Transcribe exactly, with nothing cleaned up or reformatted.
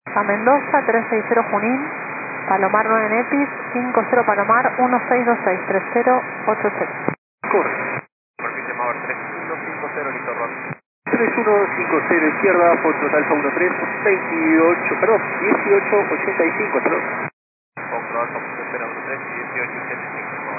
A Mendoza, trescientos sesenta Junín, Palomar nueve Nepis, cinco cero Palomar, uno seis dos seis, tres cero ocho ocho. Corre. Perfil llamador tres uno cinco cero, listo, Ron. tres uno cinco cero izquierda, Foxtrot Alfa uno tres, veintiocho, perdón, dieciocho ochenta y cinco, perdón. Foxtrot Alfa uno tres, dieciocho ochenta y cinco.